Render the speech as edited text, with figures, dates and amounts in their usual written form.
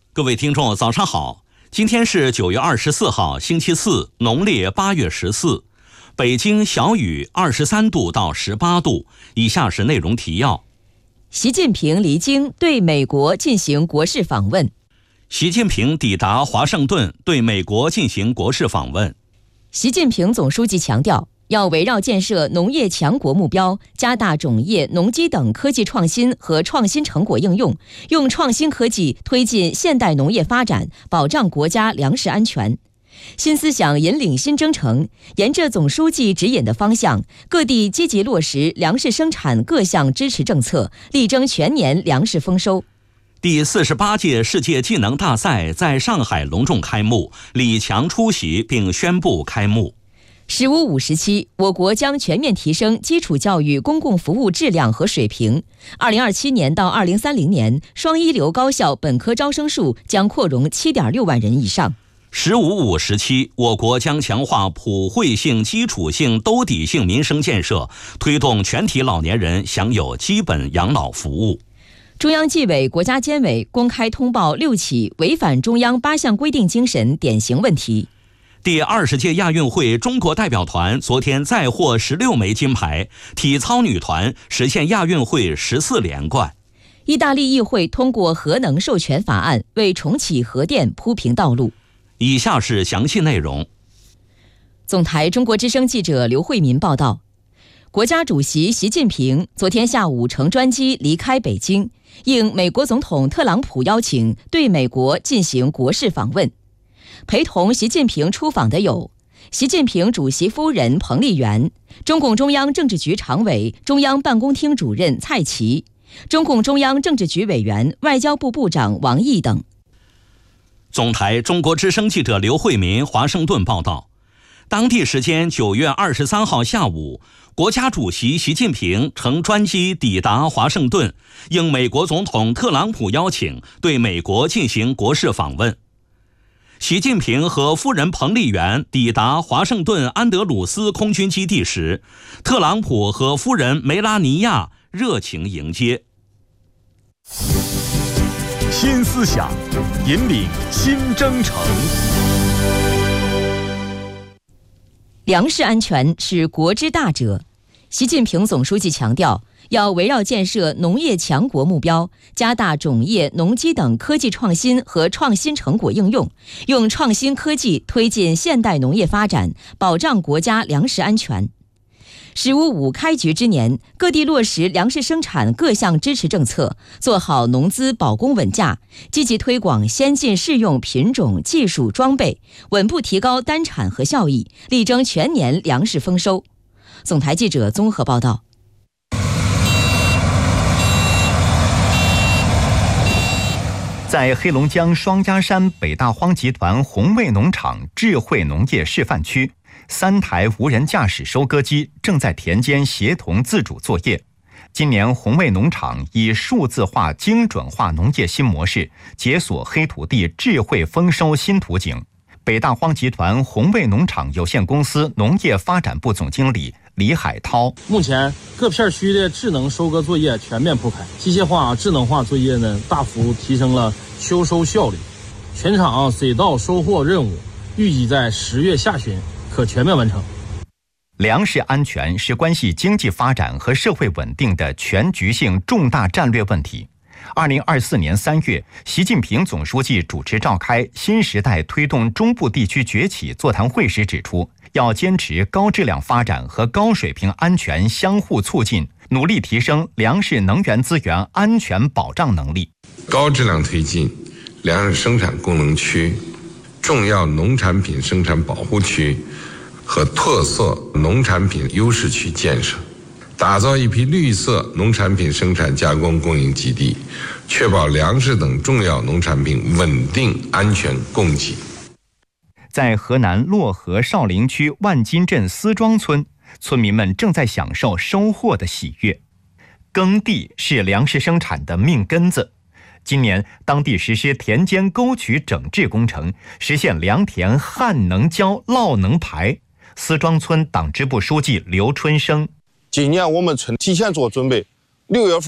各位听众早上好，今天是9月24号星期四，农历8月14，北京小雨23度到18度。以下是内容提要。 习近平离京对美国进行国事访问。 习近平抵达华盛顿，对美国进行国事访问。 习近平总书记强调，要围绕建设农业强国目标，加大种业、农机等科技创新和创新成果应用，用创新科技推进现代农业发展，保障国家粮食安全。新思想引领新征程，沿着总书记指引的方向，各地积极落实粮食生产各项支持政策，力争全年粮食丰收。 第48届世界技能大赛在上海隆重开幕，李强出席并宣布开幕。 15五时期，我国将全面提升基础教育公共服务质量和水平。2027年到2030年，双一流高校本科招生数将扩容7.6万人以上。 15五时期，我国将强化普惠性、基础性、兜底性民生建设，推动全体老年人享有基本养老服务。 中央纪委国家监委公开通报6起违反中央8项规定精神典型问题。 第20届亚运会中国代表团昨天再获16枚金牌，体操女团实现亚运会14连冠。 意大利议会通过核能授权法案，为重启核电铺平道路。 以下是详细内容。 总台中国之声记者刘慧民报道，国家主席习近平昨天下午乘专机离开北京，应美国总统特朗普邀请，对美国进行国事访问。陪同习近平出访的有习近平主席夫人彭丽媛、中共中央政治局常委、中央办公厅主任蔡奇、中共中央政治局委员、外交部部长王毅等。 总台中国之声记者刘慧民华盛顿报道，当地时间9月23号下午，国家主席习近平乘专机抵达华盛顿，应美国总统特朗普邀请，对美国进行国事访问。习近平和夫人彭丽媛抵达华盛顿安德鲁斯空军基地时，特朗普和夫人梅拉尼亚热情迎接。 新思想引领新征程。 粮食安全是国之大者，习近平总书记强调，要围绕建设农业强国目标，加大种业、农机等科技创新和创新成果应用，用创新科技推进现代农业发展，保障国家粮食安全。15五开局之年，各地落实粮食生产各项支持政策，做好农资保供稳价，积极推广先进适用品种、技术、装备，稳步提高单产和效益，力争全年粮食丰收。总台记者综合报道。 在黑龙江双鸭山北大荒集团宏卫农场智慧农业示范区，3台无人驾驶收割机正在田间协同自主作业。今年宏卫农场以数字化精准化农业新模式，解锁黑土地智慧丰收新图景。北大荒集团宏卫农场有限公司农业发展部总经理李海涛， 目前各片区的智能收割作业全面铺开，机械化、智能化作业呢大幅提升了秋收效率。全场水稻收获任务预计在10月下旬可全面完成。 粮食安全是关系经济发展和社会稳定的全局性重大战略问题。2024年3月，习近平总书记主持召开新时代推动中部地区崛起座谈会时指出，要坚持高质量发展和高水平安全相互促进，努力提升粮食能源资源安全保障能力， 高质量推进粮食生产功能区、重要农产品生产保护区和特色农产品优势区建设，打造一批绿色农产品生产加工供应基地，确保粮食等重要农产品稳定安全供给。 在河南漯河少陵区万金镇思庄村，村民们正在享受收获的喜悦。耕地是粮食生产的命根子。今年，当地实施田间沟渠整治工程，实现良田旱能浇、涝能排。思庄村党支部书记刘春生， 今年我们村提前做准备，6月份